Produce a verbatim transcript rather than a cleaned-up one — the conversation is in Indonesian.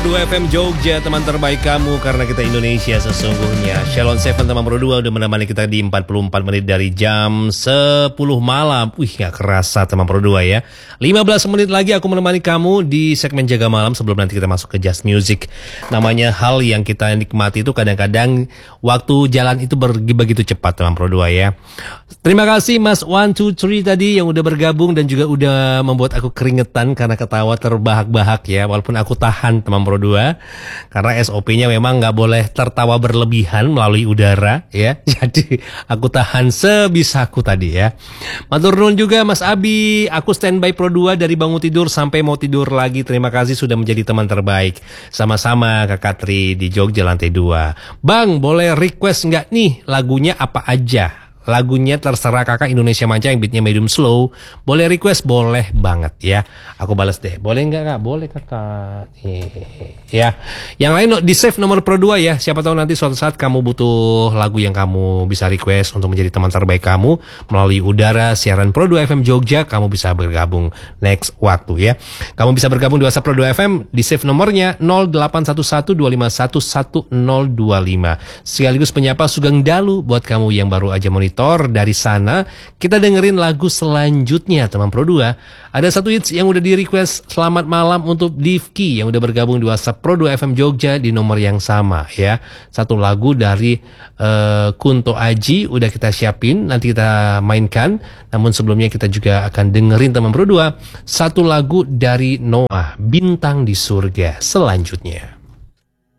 dua F M Jogja, teman terbaik kamu karena kita Indonesia sesungguhnya. Shalom Seven teman Pro dua udah menemani kita di empat puluh empat menit dari jam sepuluh malam. Wih, gak kerasa teman Pro dua ya. lima belas menit lagi aku menemani kamu di segmen Jaga Malam sebelum nanti kita masuk ke Just Music. Namanya hal yang kita nikmati itu kadang-kadang waktu jalan itu pergi begitu cepat teman Pro dua ya. Terima kasih Mas One Two Three tadi yang udah bergabung dan juga udah membuat aku keringetan karena ketawa terbahak-bahak ya. Walaupun aku tahan teman Pro dua karena S O P-nya memang nggak boleh tertawa berlebihan melalui udara ya. Jadi aku tahan sebisaku tadi ya. Matur nuwun juga Mas Abi. Aku standby Pro dua dari bangun tidur sampai mau tidur lagi. Terima kasih sudah menjadi teman terbaik. Sama-sama Kak Katri di Jogja lantai dua. Bang, boleh request nggak nih lagunya apa aja? Lagunya terserah kakak, Indonesia Manca yang beatnya medium slow. Boleh request? Boleh banget ya. Aku balas deh. Boleh nggak kak? Boleh kakak. Ya. Yang lain di save nomor Pro dua ya. Siapa tahu nanti suatu saat kamu butuh lagu yang kamu bisa request untuk menjadi teman terbaik kamu melalui udara siaran Pro dua F M Jogja. Kamu bisa bergabung next waktu ya. Kamu bisa bergabung di WhatsApp Pro dua F M. Di save nomornya nol delapan satu satu dua lima satu satu nol dua lima. Sekaligus penyapa Sugeng Dalu buat kamu yang baru aja monitor. Dari sana kita dengerin lagu selanjutnya teman Pro dua. Ada satu hits yang udah di request. Selamat malam untuk Divki yang udah bergabung di WhatsApp Pro dua F M Jogja di nomor yang sama ya. Satu lagu dari uh, Kunto Aji udah kita siapin, nanti kita mainkan. Namun sebelumnya kita juga akan dengerin teman Pro dua satu lagu dari Noah, Bintang di Surga selanjutnya.